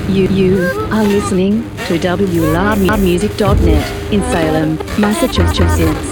You are listening to wloudmusic.net in Salem, Massachusetts.